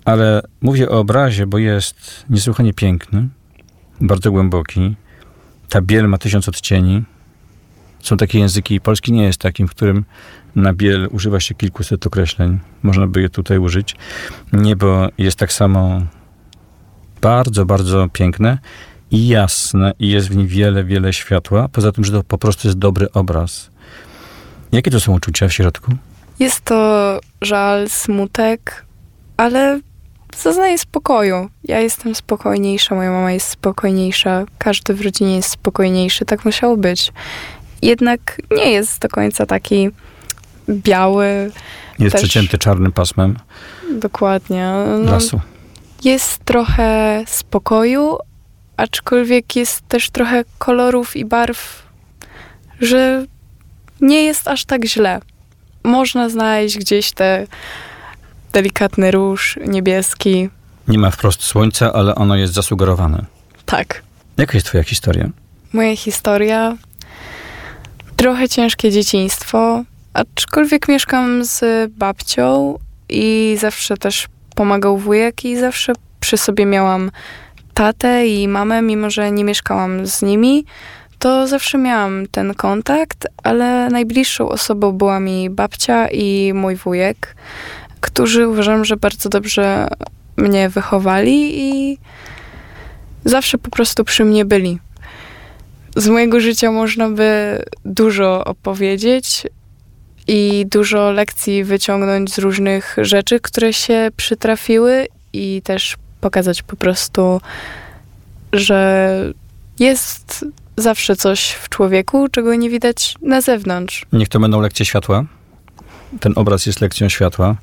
Ale mówię o obrazie, bo jest niesłychanie piękny, bardzo głęboki. Ta biel ma 1000 odcieni. Są takie języki, polski nie jest takim, w którym na biel używa się kilkuset określeń. Można by je tutaj użyć. Niebo jest tak samo bardzo, bardzo piękne i jasne i jest w nim wiele, wiele światła. Poza tym, że to po prostu jest dobry obraz. Jakie to są uczucia w środku? Jest to żal, smutek, ale zaznaję spokoju. Ja jestem spokojniejsza, moja mama jest spokojniejsza, każdy w rodzinie jest spokojniejszy. Tak musiało być. Jednak nie jest do końca taki biały. Jest też przecięty czarnym pasmem dokładnie. lasu. Jest trochę spokoju, aczkolwiek jest też trochę kolorów i barw, że nie jest aż tak źle. Można znaleźć gdzieś te delikatny róż niebieski. Nie ma wprost słońca, ale ono jest zasugerowane. Tak. Jaka jest twoja historia? Moja historia. Trochę ciężkie dzieciństwo, aczkolwiek mieszkam z babcią i zawsze też pomagał wujek i zawsze przy sobie miałam tatę i mamę, mimo że nie mieszkałam z nimi, to zawsze miałam ten kontakt, ale najbliższą osobą była mi babcia i mój wujek, którzy uważam, że bardzo dobrze mnie wychowali i zawsze po prostu przy mnie byli. Z mojego życia można by dużo opowiedzieć i dużo lekcji wyciągnąć z różnych rzeczy, które się przytrafiły i też pokazać po prostu, że jest zawsze coś w człowieku, czego nie widać na zewnątrz. Niech to będą lekcje światła. Ten obraz jest lekcją światła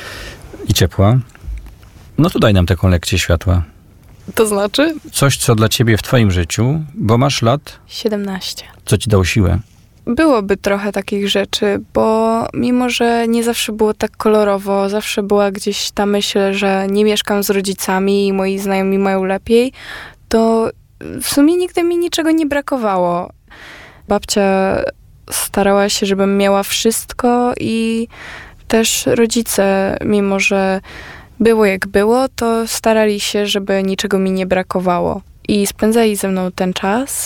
i ciepła. No to daj nam taką lekcję światła. To znaczy? Coś, co dla ciebie w twoim życiu, bo masz lat, 17. co ci dało siłę. Byłoby trochę takich rzeczy, bo mimo, że nie zawsze było tak kolorowo, zawsze była gdzieś ta myśl, że nie mieszkam z rodzicami i moi znajomi mają lepiej, to w sumie nigdy mi niczego nie brakowało. Babcia starała się, żebym miała wszystko i też rodzice, mimo że było jak było, to starali się, żeby niczego mi nie brakowało. I spędzali ze mną ten czas,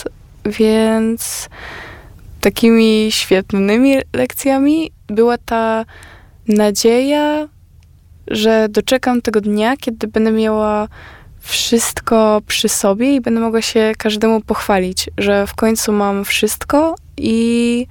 więc takimi świetnymi lekcjami była ta nadzieja, że doczekam tego dnia, kiedy będę miała wszystko przy sobie i będę mogła się każdemu pochwalić, że w końcu mam wszystko i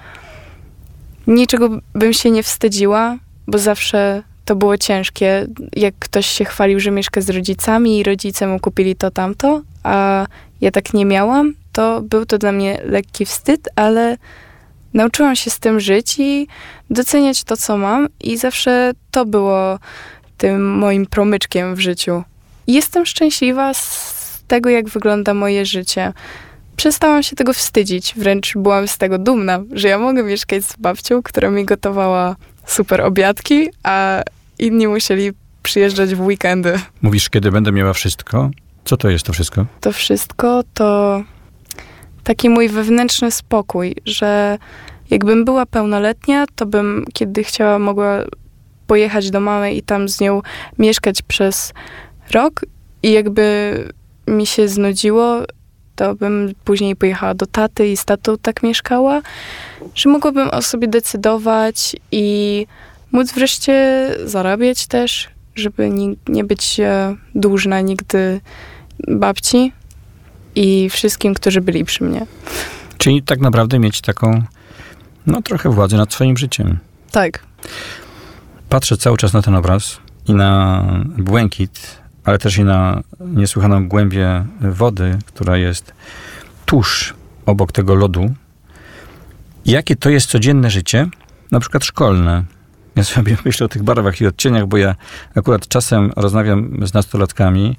niczego bym się nie wstydziła, bo zawsze to było ciężkie, jak ktoś się chwalił, że mieszka z rodzicami i rodzice mu kupili to, tamto, a ja tak nie miałam, to był to dla mnie lekki wstyd, ale nauczyłam się z tym żyć i doceniać to, co mam i zawsze to było tym moim promyczkiem w życiu. I jestem szczęśliwa z tego, jak wygląda moje życie. Przestałam się tego wstydzić, wręcz byłam z tego dumna, że ja mogę mieszkać z babcią, która mi gotowała super obiadki, a inni musieli przyjeżdżać w weekendy. Mówisz, kiedy będę miała wszystko? Co to jest to wszystko? To wszystko to taki mój wewnętrzny spokój, że jakbym była pełnoletnia, to bym, kiedy chciała, mogła pojechać do mamy i tam z nią mieszkać przez rok i jakby mi się znudziło, to bym później pojechała do taty i z tatą tak mieszkała, że mogłabym o sobie decydować i móc wreszcie zarabiać też, żeby nie być dłużna nigdy babci i wszystkim, którzy byli przy mnie. Czyli tak naprawdę mieć taką, no trochę władzę nad swoim życiem. Tak. Patrzę cały czas na ten obraz i na błękit, ale też i na niesłychaną głębię wody, która jest tuż obok tego lodu. Jakie to jest codzienne życie, na przykład szkolne? Ja sobie myślę o tych barwach i odcieniach, bo ja akurat czasem rozmawiam z nastolatkami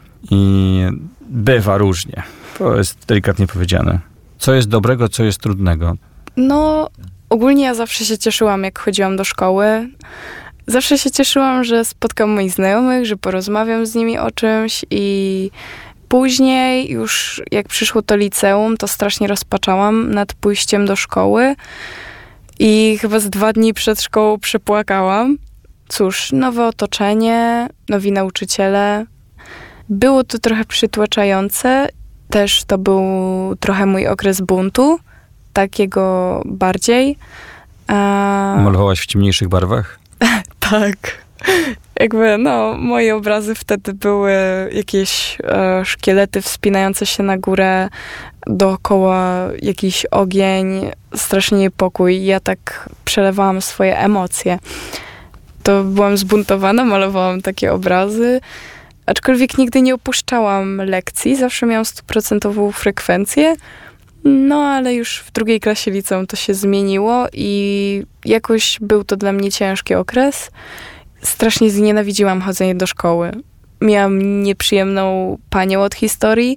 i bywa różnie. To jest delikatnie powiedziane. Co jest dobrego, co jest trudnego? No, ogólnie ja zawsze się cieszyłam, jak chodziłam do szkoły. Zawsze się cieszyłam, że spotkam moich znajomych, że porozmawiam z nimi o czymś i później już jak przyszło to liceum, to strasznie rozpaczałam nad pójściem do szkoły i chyba z 2 dni przed szkołą przepłakałam. cóż, nowe otoczenie, nowi nauczyciele. Było to trochę przytłaczające. Też to był trochę mój okres buntu, takiego bardziej. Malowałaś w ciemniejszych barwach? Tak. Jakby, moje obrazy wtedy były jakieś szkielety wspinające się na górę, dookoła jakiś ogień, strasznie niepokój. Ja tak przelewałam swoje emocje. To byłam zbuntowana, malowałam takie obrazy, aczkolwiek nigdy nie opuszczałam lekcji, zawsze miałam 100% frekwencję, ale już w drugiej klasie liceum to się zmieniło i jakoś był to dla mnie ciężki okres. Strasznie znienawidziłam chodzenie do szkoły. Miałam nieprzyjemną panią od historii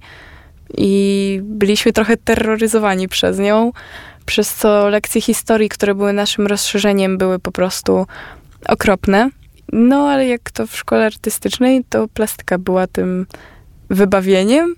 i byliśmy trochę terroryzowani przez nią, przez co lekcje historii, które były naszym rozszerzeniem, były po prostu okropne. Ale jak to w szkole artystycznej, to plastyka była tym wybawieniem,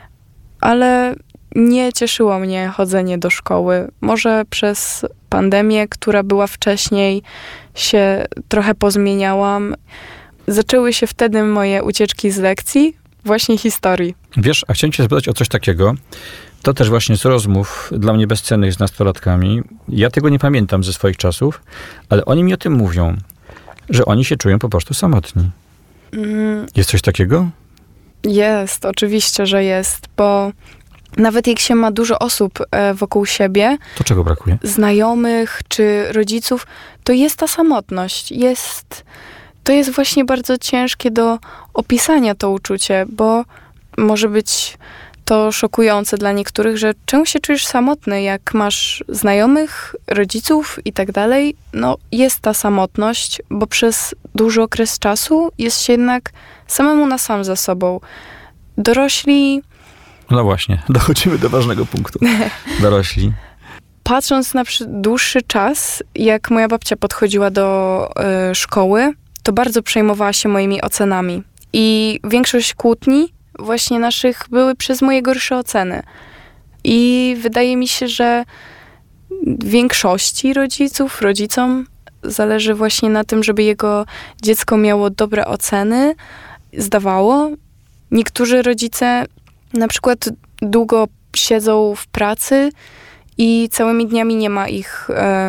ale nie cieszyło mnie chodzenie do szkoły. Może przez pandemię, która była wcześniej, się trochę pozmieniałam. Zaczęły się wtedy moje ucieczki z lekcji, właśnie historii. Wiesz, a chciałem cię zapytać o coś takiego. To też właśnie z rozmów dla mnie bezcennych z nastolatkami. Ja tego nie pamiętam ze swoich czasów, ale oni mi o tym mówią, że oni się czują po prostu samotni. Jest coś takiego? Jest, oczywiście, że jest, bo nawet jak się ma dużo osób wokół siebie, to czego brakuje? Znajomych czy rodziców, to jest ta samotność. To jest właśnie bardzo ciężkie do opisania to uczucie, bo może być to szokujące dla niektórych, że czemu się czujesz samotny, jak masz znajomych, rodziców i tak dalej. Jest ta samotność, bo przez dłuży okres czasu jest się jednak samemu na sam ze sobą. Dorośli... No właśnie, dochodzimy do ważnego punktu. Dorośli. Patrząc na dłuższy czas, jak moja babcia podchodziła do szkoły, to bardzo przejmowała się moimi ocenami. I większość kłótni właśnie naszych były przez moje gorsze oceny. I wydaje mi się, że większości rodzicom zależy właśnie na tym, żeby jego dziecko miało dobre oceny, zdawało. Niektórzy rodzice na przykład długo siedzą w pracy i całymi dniami nie ma ich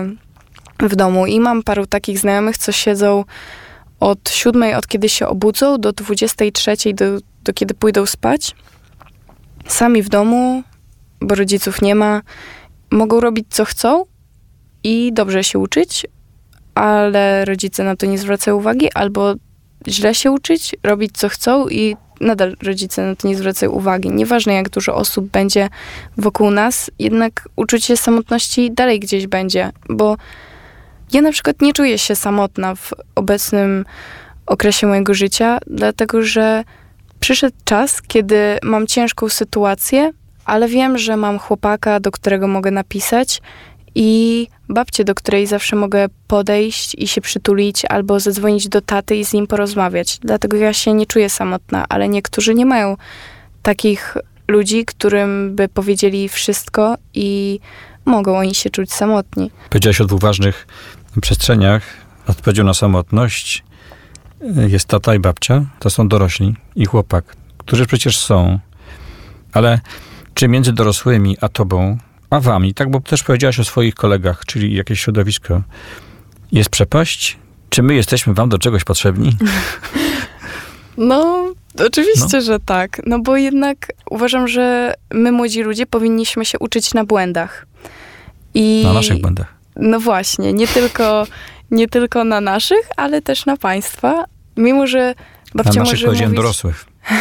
w domu. I mam paru takich znajomych, co siedzą od 7, od kiedy się obudzą, do 23, do kiedy pójdą spać. Sami w domu, bo rodziców nie ma. Mogą robić co chcą i dobrze się uczyć, ale rodzice na to nie zwracają uwagi, albo źle się uczyć, robić co chcą i nadal rodzice na to nie zwracają uwagi. Nieważne jak dużo osób będzie wokół nas, jednak uczucie samotności dalej gdzieś będzie, bo ja na przykład nie czuję się samotna w obecnym okresie mojego życia, dlatego że przyszedł czas, kiedy mam ciężką sytuację, ale wiem, że mam chłopaka, do którego mogę napisać i babcię, do której zawsze mogę podejść i się przytulić albo zadzwonić do taty i z nim porozmawiać. Dlatego ja się nie czuję samotna, ale niektórzy nie mają takich ludzi, którym by powiedzieli wszystko i mogą oni się czuć samotni. Powiedziałaś o 2 ważnych przestrzeniach. Odpowiedzią na samotność jest tata i babcia. To są dorośli i chłopak, którzy przecież są. Ale czy między dorosłymi a tobą, a wami, tak, bo też powiedziałaś o swoich kolegach, czyli jakieś środowisko, jest przepaść? Czy my jesteśmy wam do czegoś potrzebni? Oczywiście, że tak. Bo jednak uważam, że my, młodzi ludzie, powinniśmy się uczyć na błędach. Na naszych błędach. No właśnie, nie tylko na naszych, ale też na państwa. Mimo, że babcia na naszych, może powiedziałem, mówić... dorosłych.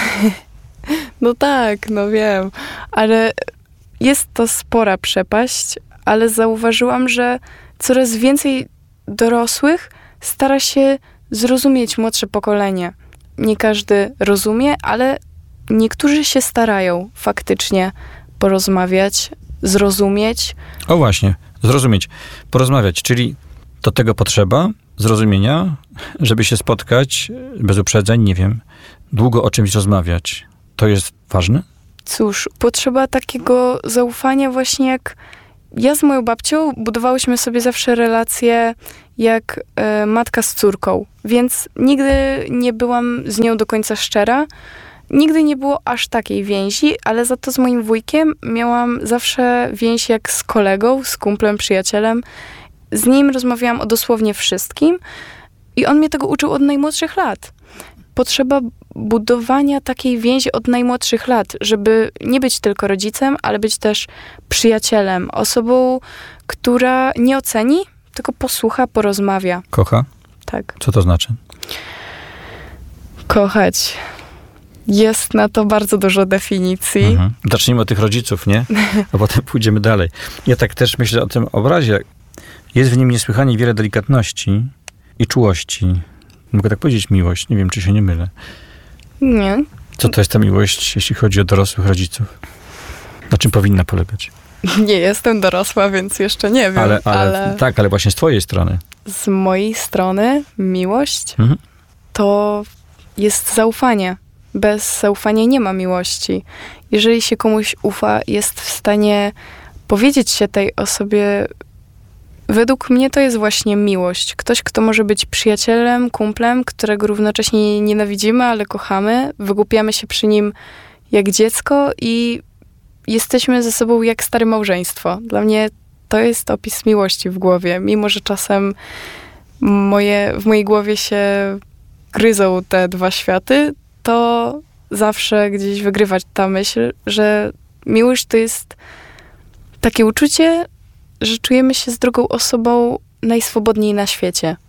Tak, wiem. Ale jest to spora przepaść, ale zauważyłam, że coraz więcej dorosłych stara się zrozumieć młodsze pokolenie. Nie każdy rozumie, ale niektórzy się starają faktycznie porozmawiać, zrozumieć. O właśnie, zrozumieć, porozmawiać, czyli do tego potrzeba zrozumienia, żeby się spotkać bez uprzedzeń, nie wiem, długo o czymś rozmawiać. To jest ważne? Cóż, potrzeba takiego zaufania właśnie jak ja z moją babcią budowałyśmy sobie zawsze relacje jak matka z córką, więc nigdy nie byłam z nią do końca szczera. Nigdy nie było aż takiej więzi, ale za to z moim wujkiem miałam zawsze więź jak z kolegą, z kumplem, przyjacielem. Z nim rozmawiałam o dosłownie wszystkim i on mnie tego uczył od najmłodszych lat. Potrzeba budowania takiej więzi od najmłodszych lat, żeby nie być tylko rodzicem, ale być też przyjacielem, osobą, która nie oceni, tylko posłucha, porozmawia. Kocha? Tak. Co to znaczy? Kochać. Jest na to bardzo dużo definicji. Zacznijmy od tych rodziców, nie? A potem pójdziemy dalej. Ja tak też myślę o tym obrazie. Jest w nim niesłychanie wiele delikatności i czułości. Mogę tak powiedzieć miłość. Nie wiem, czy się nie mylę. Nie. Co to jest ta miłość, jeśli chodzi o dorosłych rodziców? Na czym powinna polegać? Nie jestem dorosła, więc jeszcze nie wiem. Ale Tak, ale właśnie z twojej strony. Z mojej strony miłość to jest zaufanie. Bez zaufania nie ma miłości. Jeżeli się komuś ufa, jest w stanie powiedzieć się tej osobie, według mnie to jest właśnie miłość. Ktoś, kto może być przyjacielem, kumplem, którego równocześnie nienawidzimy, ale kochamy. Wygłupiamy się przy nim jak dziecko i jesteśmy ze sobą jak stare małżeństwo. Dla mnie to jest opis miłości w głowie. Mimo że czasem w mojej głowie się gryzą te dwa światy, to zawsze gdzieś wygrywać ta myśl, że miłość to jest takie uczucie, że czujemy się z drugą osobą najswobodniej na świecie.